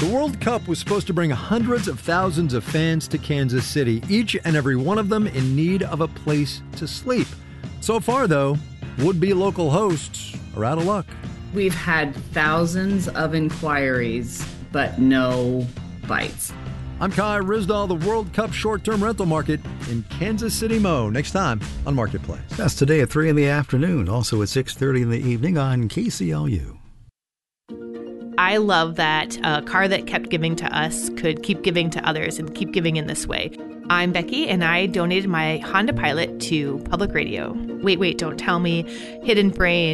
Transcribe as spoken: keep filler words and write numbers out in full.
The World Cup was supposed to bring hundreds of thousands of fans to Kansas City, each and every one of them in need of a place to sleep. So far, though, would-be local hosts are out of luck. We've had thousands of inquiries, but no bites. I'm Kai Rizdal, the World Cup short-term rental market in Kansas City, Mo. Next time on Marketplace. That's today at three in the afternoon, also at six thirty in the evening on K C L U. I love that a car that kept giving to us could keep giving to others and keep giving in this way. I'm Becky, and I donated my Honda Pilot to Public Radio. Wait, wait, don't tell me Hidden Brain